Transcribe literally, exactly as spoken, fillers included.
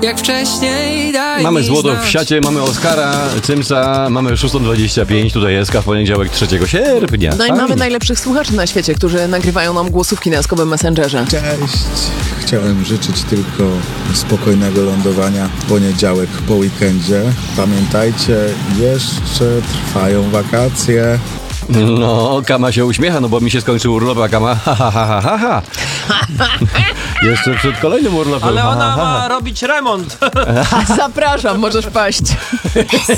jak wcześniej, daj Mamy mi złoto znać. w siacie, mamy Oscara, Cymsa, mamy szósta dwadzieścia pięć, tutaj jest w poniedziałek trzeciego sierpnia. No i Fajnie. mamy najlepszych słuchaczy na świecie, którzy nagrywają nam głosówki na jaskowym Messengerze. Cześć. Chciałem życzyć tylko spokojnego lądowania w poniedziałek po weekendzie. Pamiętajcie, jeszcze trwają wakacje. No, Kama się uśmiecha, no bo mi się skończył urlop, a Kama ha ha ha ha ha. Jeszcze przed kolejnym urlopem. Ale ha, ona ha, ha. ma robić remont. Zapraszam, możesz paść.